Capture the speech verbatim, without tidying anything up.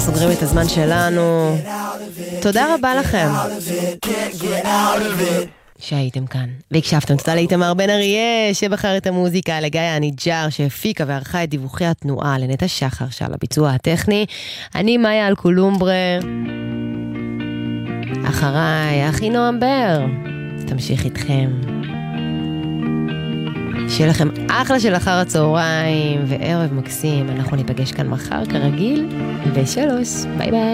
סוגרים את הזמן שלנו. תודה רבה לכם שהייתם כאן והקשבתם. תודה לאיתמר בן אריה שבחר את המוזיקה, לגיא הניג'ר שהפיקה וערכה את דיווחי התנועה, לנטע שחר שעל הביצוע הטכני. אני מאיה אלקולומברה, אחריי אחי נועם בר תמשיך איתכם. שיהיה לכם אחלה של אחר הצהריים וערב מקסים. אנחנו ניפגש כאן מחר כרגיל בשלוש. ביי ביי.